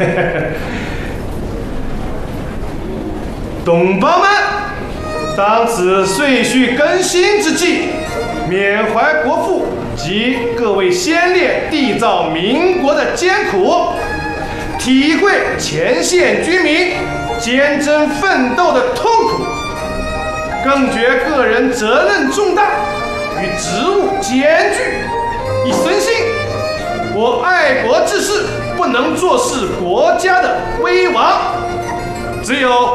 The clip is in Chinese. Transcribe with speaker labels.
Speaker 1: 同胞们，当此岁序更新之际，缅怀国父及各位先烈缔造民国的艰苦，体会前线居民坚贞奋斗的痛苦，更觉个人责任重大与职务艰巨，亦深信我爱国志士不能坐视国家的危亡，只有